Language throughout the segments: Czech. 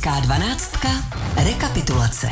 Česká 12. Rekapitulace.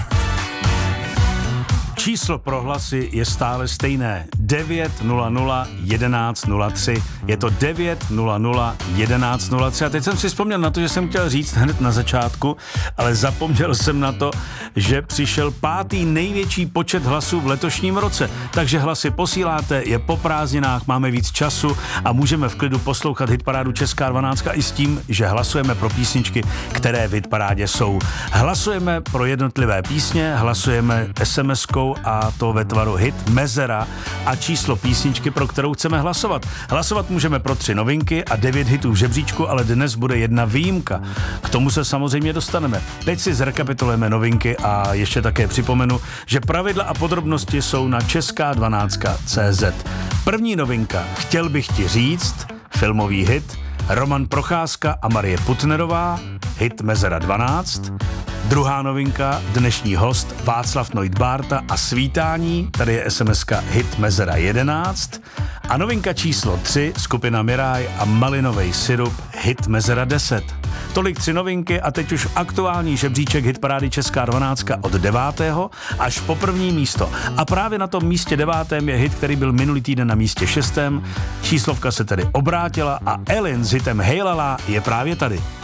Číslo pro hlasy je stále stejné. 900 1103. Je to 900 1103. A teď jsem si vzpomněl na to, že jsem chtěl říct hned na začátku, ale zapomněl jsem na to, že přišel 5. největší počet hlasů v letošním roce. Takže hlasy posíláte, je po prázdninách, máme víc času a můžeme v klidu poslouchat hitparádu Česká 12 i s tím, že hlasujeme pro písničky, které v hitparádě jsou. Hlasujeme pro jednotlivé písně, hlasujeme SMS-kou a to ve tvaru hit, mezera a číslo písničky, pro kterou chceme hlasovat. Hlasovat můžeme pro 3 novinky a 9 hitů v žebříčku, ale dnes bude jedna výjimka. K tomu se samozřejmě dostaneme. Teď si zrekapitulujeme novinky a ještě také připomenu, že pravidla a podrobnosti jsou na česká12.cz. První novinka, chtěl bych ti říct, filmový hit, Roman Procházka a Marie Putnerová, hit Mezera 12. Druhá novinka, dnešní host Václav Noit-Bárta a Svítání, tady je SMS-ka hit Mezera 11. A novinka číslo 3, skupina Miraj a Malinovej sirup, hit Mezera 10. Tolik 3 novinky a teď už aktuální žebříček hitparády Česká 12 od 9. až po 1. místo. A právě na tom místě 9. je hit, který byl minulý týden na místě 6. Číslovka se tedy obrátila a Elin s hitem Hejlala je právě tady.